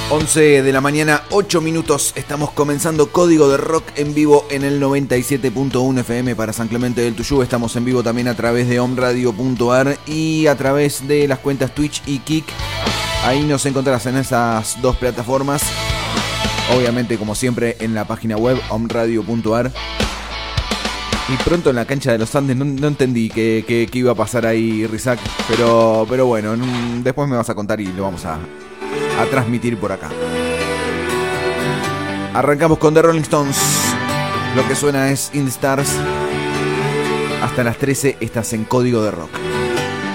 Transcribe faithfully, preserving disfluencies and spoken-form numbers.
once de la mañana, ocho minutos. Estamos comenzando Código de Rock en vivo en el noventa y siete punto uno F M para San Clemente del Tuyú. Estamos en vivo también a través de omradio punto ar y a través de las cuentas Twitch y Kik. Ahí nos encontrarás en esas dos plataformas. Obviamente, como siempre, en la página web omradio punto ar. Y pronto en la cancha de los Andes, no, no entendí qué, qué, qué iba a pasar ahí, Rizak. Pero, pero bueno, después me vas a contar y lo vamos a... a transmitir por acá. Arrancamos con The Rolling Stones. Lo que suena es In the Stars. Hasta las trece estás en Código de Rock.